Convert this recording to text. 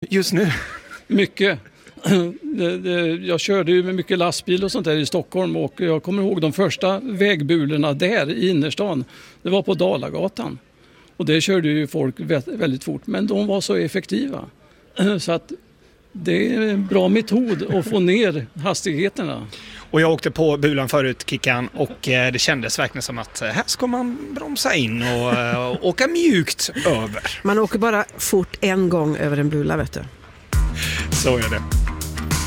just nu? Mycket. Jag körde ju med mycket lastbil och sånt där i Stockholm och jag kommer ihåg de första vägbulorna där i innerstan. Det var på Dalagatan och det körde ju folk väldigt fort, men de var så effektiva så att det är en bra metod att få ner hastigheterna. Och jag åkte på bulan förut, Kickan, och det kändes verkligen som att här ska man bromsa in och åka mjukt över. Man åker bara fort en gång över en bula, vet du. Så är det.